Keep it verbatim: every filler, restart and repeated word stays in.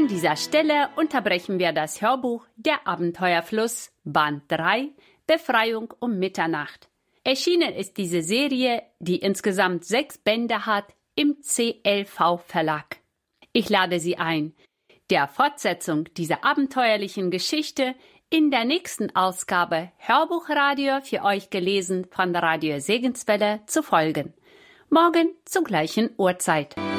An dieser Stelle unterbrechen wir das Hörbuch Der Abenteuerfluss, Band drei, Befreiung um Mitternacht. Erschienen ist diese Serie, die insgesamt sechs Bände hat, im C L V-Verlag. Ich lade Sie ein, der Fortsetzung dieser abenteuerlichen Geschichte in der nächsten Ausgabe Hörbuchradio für euch gelesen von Radio Segenswelle zu folgen. Morgen zur gleichen Uhrzeit.